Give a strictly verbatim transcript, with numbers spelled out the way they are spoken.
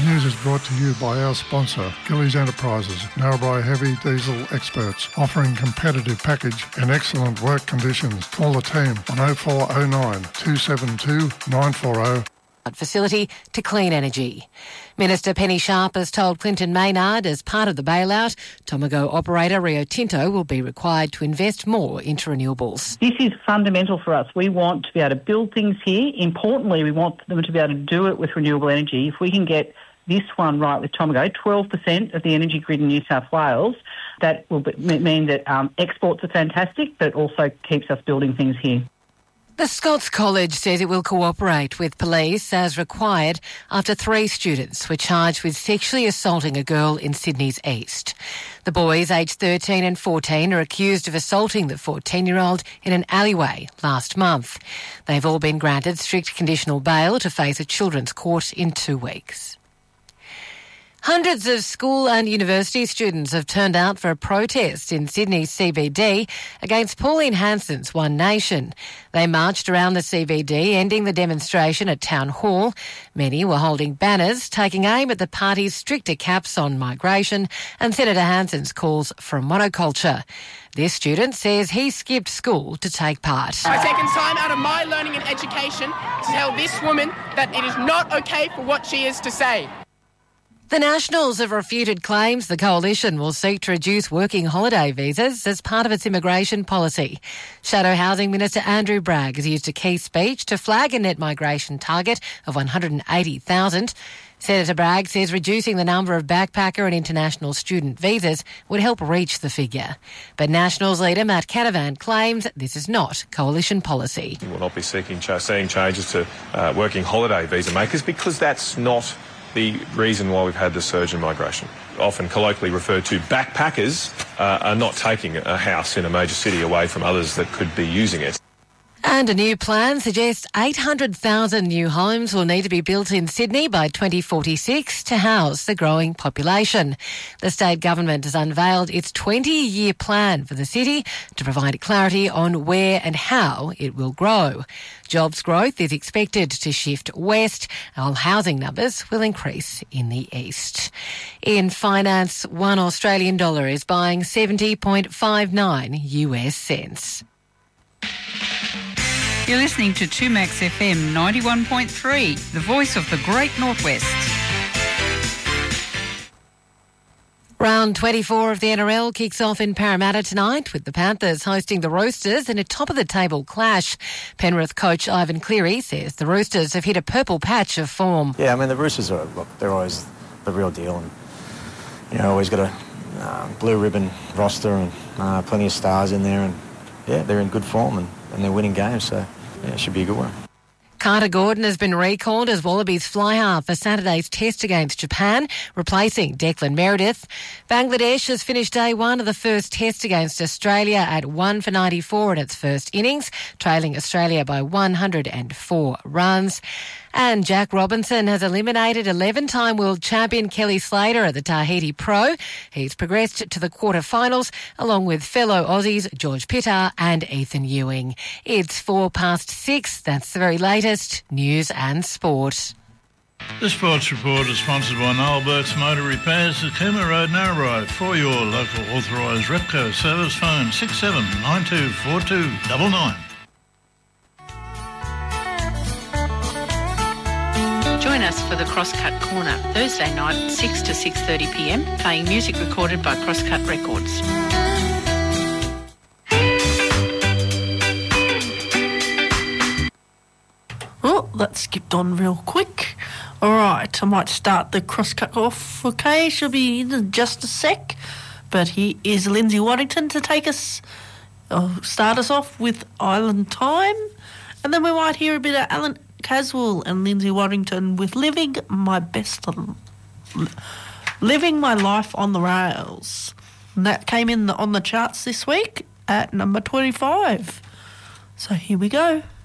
news is brought to you by our sponsor, Gillies Enterprises, Narrabri heavy diesel experts, offering competitive package and excellent work conditions. Call the team on oh four oh nine, two seven two, nine four oh. Facility to clean energy. Minister Penny Sharp has told Clinton Maynard as part of the bailout, Tomago operator Rio Tinto will be required to invest more into renewables. This is fundamental for us. We want to be able to build things here. Importantly, we want them to be able to do it with renewable energy. If we can get this one right with Tomago, twelve percent of the energy grid in New South Wales, that will be, mean that um, exports are fantastic, but also keeps us building things here. The Scots College says it will cooperate with police as required after three students were charged with sexually assaulting a girl in Sydney's east. The boys, aged thirteen and fourteen, are accused of assaulting the fourteen-year-old in an alleyway last month. They've all been granted strict conditional bail to face a children's court in two weeks. Hundreds of school and university students have turned out for a protest in Sydney's C B D against Pauline Hanson's One Nation. They marched around the C B D, ending the demonstration at Town Hall. Many were holding banners, taking aim at the party's stricter caps on migration and Senator Hanson's calls for a monoculture. This student says he skipped school to take part. I've taken time out of my learning and education to tell this woman that it is not okay for what she is to say. The Nationals have refuted claims the Coalition will seek to reduce working holiday visas as part of its immigration policy. Shadow Housing Minister Andrew Bragg has used a key speech to flag a net migration target of one hundred eighty thousand. Senator Bragg says reducing the number of backpacker and international student visas would help reach the figure. But Nationals leader Matt Canavan claims this is not Coalition policy. We will not be seeking ch- seeing changes to uh, working holiday visa makers because that's not the reason why we've had the surge in migration. Often colloquially referred to, backpackers uh, are not taking a house in a major city away from others that could be using it. And a new plan suggests eight hundred thousand new homes will need to be built in Sydney by twenty forty-six to house the growing population. The state government has unveiled its twenty-year plan for the city to provide clarity on where and how it will grow. Jobs growth is expected to shift west, while housing numbers will increase in the east. In finance, one Australian dollar is buying seventy point five nine U S cents. You're listening to two Max F M ninety-one point three, the voice of the Great Northwest. Round twenty-four of the N R L kicks off in Parramatta tonight with the Panthers hosting the Roosters in a top-of-the-table clash. Penrith coach Ivan Cleary says the Roosters have hit a purple patch of form. Yeah, I mean, the Roosters are, look, they're always the real deal and, you know, always got a uh, blue ribbon roster and uh, plenty of stars in there and, yeah, they're in good form and, and they're winning games, so, yeah, it should be a good one. Carter Gordon has been recalled as Wallabies fly-half for Saturday's test against Japan, replacing Declan Meredith. Bangladesh has finished day one of the first test against Australia at one for ninety-four in its first innings, trailing Australia by one hundred four runs. And Jack Robinson has eliminated eleven-time world champion Kelly Slater at the Tahiti Pro. He's progressed to the quarterfinals along with fellow Aussies George Pittar and Ethan Ewing. It's four past six. That's the very latest news and sport. The Sports Report is sponsored by Noel Burke's Motor Repairs at Cooma Road, Narrabri. For your local authorised Repco service, phone six seven nine two four two nine nine. Join us for the Crosscut Corner, Thursday night, six to six thirty p m, playing music recorded by Crosscut Records. Oh, that skipped on real quick. All right, I might start the Crosscut off. Okay, she'll be in just a sec. But here is Lindsay Waddington to take us, uh, start us off with Island Time. And then we might hear a bit of Alan Caswell and Lindsay Waddington with Living My Best, Living My Life on the Rails. And that came in the, on the charts this week at number twenty-five. So here we go.